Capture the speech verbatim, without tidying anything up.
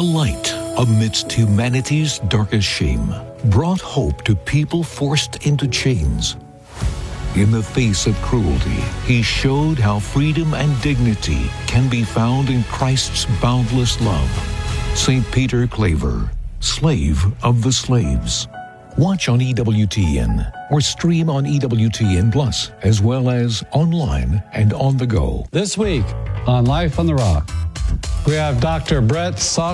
light amidst humanity's darkest shame, brought hope to people forced into chains. In the face of cruelty, he showed how freedom and dignity can be found in Christ's boundless love. Saint Peter Claver, Slave of the Slaves. Watch on E W T N or stream on E W T N Plus, as well as online and on the go. This week on Life on the Rock, we have Doctor Brett Sock.